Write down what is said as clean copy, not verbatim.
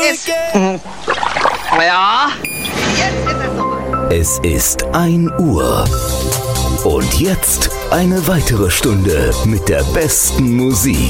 ist... Ja, jetzt ist es soweit. Es ist 1 Uhr. Und jetzt eine weitere Stunde mit der besten Musik.